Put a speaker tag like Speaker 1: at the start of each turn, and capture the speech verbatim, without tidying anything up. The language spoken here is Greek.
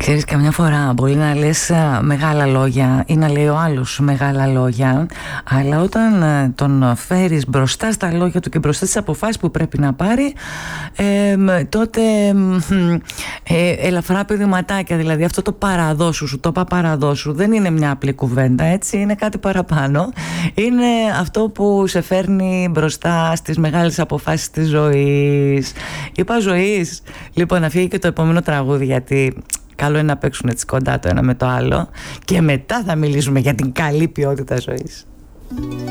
Speaker 1: Ξέρεις, καμιά φορά μπορεί να λες μεγάλα λόγια ή να λέει ο άλλος μεγάλα λόγια, αλλά όταν τον φέρεις μπροστά στα λόγια του και μπροστά στις αποφάσεις που πρέπει να πάρει, ε, τότε ε, ελαφρά πηδηματάκια, δηλαδή αυτό το παραδόσου σου, το είπα παραδόσου, δεν είναι μια απλή κουβέντα, έτσι, είναι κάτι παραπάνω. Είναι αυτό που σε φέρνει μπροστά στις μεγάλες αποφάσεις της ζωής. Είπα ζωής. Λοιπόν, να φύγει και το επόμενο τραγούδι, γιατί καλό είναι να παίξουν έτσι κοντά το ένα με το άλλο και μετά θα μιλήσουμε για την καλή ποιότητα ζωής.